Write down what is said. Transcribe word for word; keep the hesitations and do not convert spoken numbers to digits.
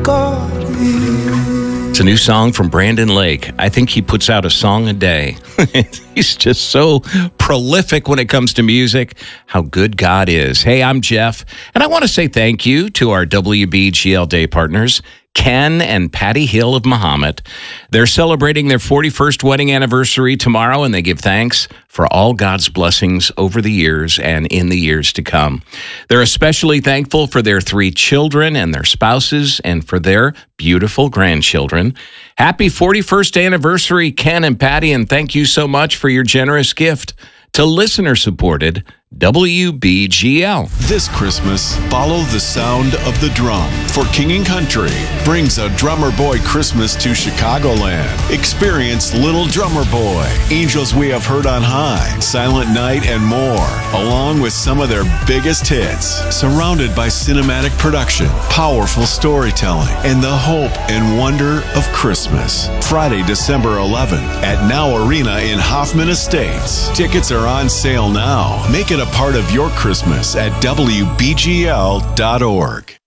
God is. It's a new song from Brandon Lake. I think he puts out a song a day. He's just so prolific when it comes to music. How good God is. Hey, I'm Jeff, and I want to say thank you to our W B G L Day partners, Ken and Patty Hill of Mahomet. They're celebrating their forty-first wedding anniversary tomorrow, and they give thanks for all God's blessings over the years and in the years to come. They're especially thankful for their three children and their spouses and for their beautiful grandchildren. Happy forty-first anniversary, Ken and Patty, and thank you so much for your generous gift to listener-supported W B G L. This Christmas, follow the sound of the drum, for King and Country brings a Drummer Boy Christmas to Chicagoland. Experience Little Drummer Boy, Angels We Have Heard on High, Silent Night, and more, along with some of their biggest hits. Surrounded by cinematic production, powerful storytelling, and the hope and wonder of Christmas. Friday, December eleventh at Now Arena in Hoffman Estates. Tickets are on sale now. Make it a part of your Christmas at W B G L dot org.